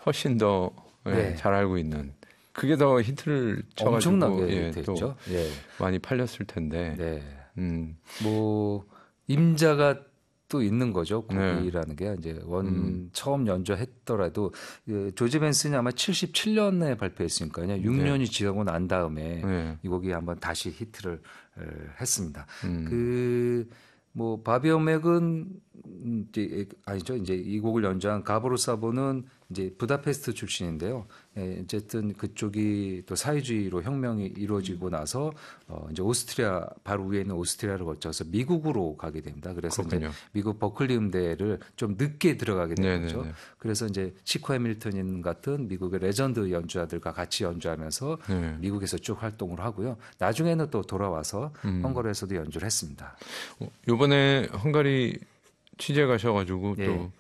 훨씬 더 네. 잘 알고 있는 그게 더 히트를 쳐가지고 엄청나게 됐죠. 예. 많이 팔렸을 텐데. 네. 뭐 임자가 또 있는 거죠. 곡이라는 게 이제 처음 연주했더라도 조지 벤슨이 아마 77년에 발표했으니까요. 6년이 지나고 난 다음에 이 곡이 한번 다시 히트를 했습니다. 뭐 바비 오맥은 이제 이 곡을 연주한 가브로 사보는 이제 부다페스트 출신인데요. 어쨌든 그쪽이 또 사회주의로 혁명이 이루어지고 나서 이제 오스트리아 바로 위에 있는 오스트리아를 거쳐서 미국으로 가게 됩니다. 그래서 이제 미국 버클리 음대를 좀 늦게 들어가게 된 거죠. 그래서 이제 시코 해밀턴 같은 미국의 레전드 연주자들과 같이 연주하면서 미국에서 쭉 활동을 하고요. 나중에는 또 돌아와서 헝가리에서도 연주를 했습니다. 이번에 헝가리 취재 가셔가지고 또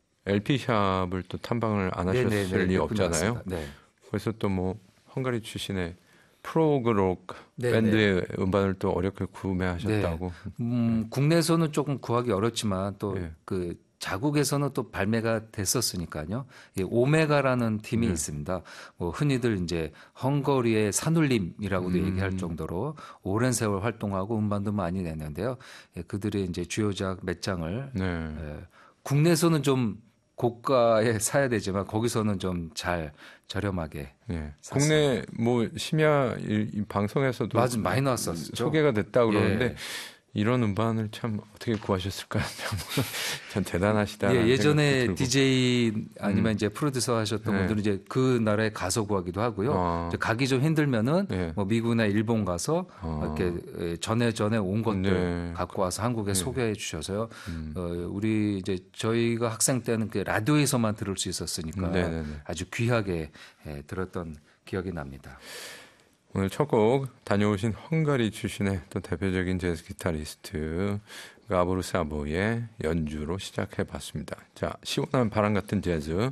LP샵을 또 탐방을 안 하셨을 리 없잖아요. 네. 그래서 또 뭐 헝가리 출신의 프로그록 밴드의 음반을 또 어렵게 구매하셨다고. 국내에서는 조금 구하기 어렵지만 또 그 자국에서는 또 발매가 됐었으니까요. 오메가라는 팀이 있습니다. 뭐 흔히들 이제 헝가리의 산울림이라고도 얘기할 정도로 오랜 세월 활동하고 음반도 많이 냈는데요. 그들의 이제 주요작 몇 장을 국내에서는 좀 고가에 사야 되지만 거기서는 좀 잘 저렴하게 국내 뭐 심야 이 방송에서도 맞아, 많이 나왔었죠. 소개가 됐다고 그러는데 이런 음반을 참 어떻게 구하셨을까? 참 대단하시다. 예전에 DJ 아니면 이제 프로듀서 하셨던 분들은 이제 그 나라에 가서 구하기도 하고요. 가기 좀 힘들면은 뭐 미국이나 일본 가서 이렇게 전에 온 것들 갖고 와서 한국에 소개해 주셔서요. 우리 이제 저희가 학생 때는 그 라디오에서만 들을 수 있었으니까 아주 귀하게 들었던 기억이 납니다. 오늘 첫 곡 다녀오신 헝가리 출신의 또 대표적인 재즈 기타리스트 가브로 사보의 연주로 시작해봤습니다. 자, 시원한 바람 같은 재즈.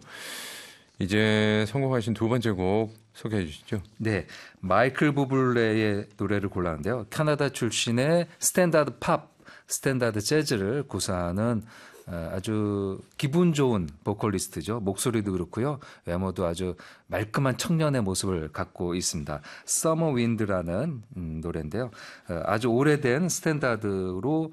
이제 선곡하신 두 번째 곡 소개해 주시죠. 네, 마이클 부블레의 노래를 골랐는데요. 캐나다 출신의 스탠다드 팝, 스탠다드 재즈를 구사하는 아주 기분 좋은 보컬리스트죠. 목소리도 그렇고요. 외모도 아주 말끔한 청년의 모습을 갖고 있습니다. 서머 윈드라는 노래인데요. 아주 오래된 스탠다드로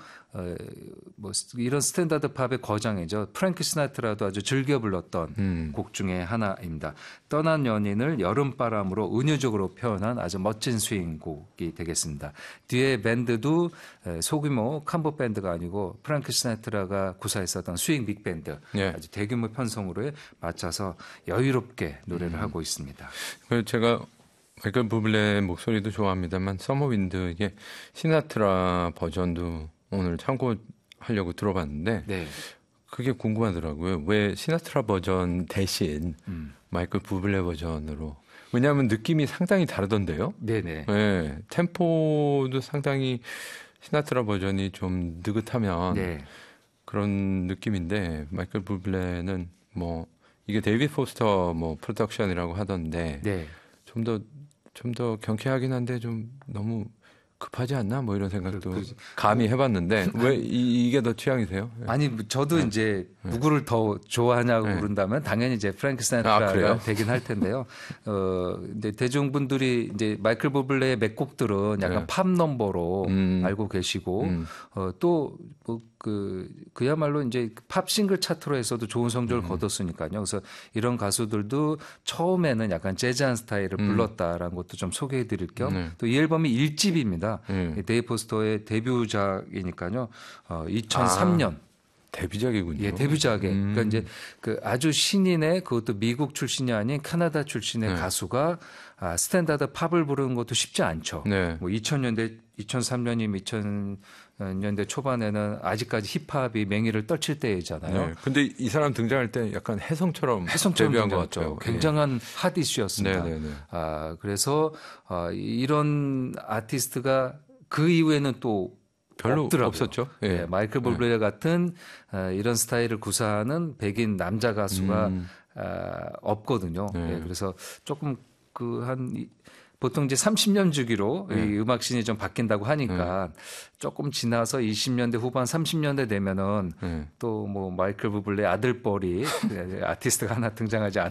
뭐 이런 스탠다드 팝의 거장이죠. 프랭크 시나트라도 아주 즐겨 불렀던 곡 중에 하나입니다. 떠난 연인을 여름바람으로 은유적으로 표현한 아주 멋진 스윙 곡이 되겠습니다. 뒤에 밴드도 소규모 캄보 밴드가 아니고 프랭크 시나트라가 구사했었던 스윙 빅밴드 아주 대규모 편성으로 맞춰서 여유롭게 노래를 하고 있습니다. 제가 마이클 부블레 목소리도 좋아합니다만 서머윈드 이게 시나트라 버전도 오늘 참고하려고 들어봤는데 그게 궁금하더라고요. 왜 시나트라 버전 대신 마이클 부블레 버전으로? 왜냐하면 느낌이 상당히 다르던데요. 네네. 네, 템포도 상당히 시나트라 버전이 좀 느긋하면 그런 느낌인데 마이클 부블레는 뭐 이게 데이비드 포스터 뭐 프로덕션이라고 하던데 좀 더 경쾌하긴 한데 좀 너무 급하지 않나? 뭐 이런 생각도 감히 해봤는데 왜 이게 더 취향이세요? 아니 저도 이제 누구를 더 좋아하냐고 물은다면 당연히 이제 프랭크 시나트라가 되긴 할 텐데요. 근데 대중분들이 이제 마이클 부블레의 몇 곡들은 약간 팝 넘버로 알고 계시고 또 뭐 그야말로 이제 팝 싱글 차트로에서도 좋은 성적을 거뒀으니까요. 그래서 이런 가수들도 처음에는 약간 재즈한 스타일을 불렀다라는 것도 좀 소개해드릴 겸 또 이 앨범이 1집입니다. 데이브 포스터의 데뷔작이니까요. 2003년. 데뷔작이군요. 예, 데뷔작에. 그러니까 이제 그 아주 신인의 그것도 미국 출신이 아닌 캐나다 출신의 가수가 스탠다드 팝을 부르는 것도 쉽지 않죠. 뭐 2000년대, 2003년이면 2000년대 초반에는 아직까지 힙합이 맹위를 떨칠 때잖아요. 근데 이 사람 등장할 때 약간 혜성처럼 데뷔한 것 같아요. 굉장한 핫 이슈였습니다. 그래서 이런 아티스트가 그 이후에는 또 별로 없더라고요. 없었죠. 마이클 부블레 같은 이런 스타일을 구사하는 백인 남자 가수가 없거든요. 그래서 조금 보통 이제 30년 주기로 이 음악씬이 좀 바뀐다고 하니까 조금 지나서 20년대 후반 30년대 되면은 또 뭐 마이클 부블레 아들뻘이 아티스트가 하나 등장하지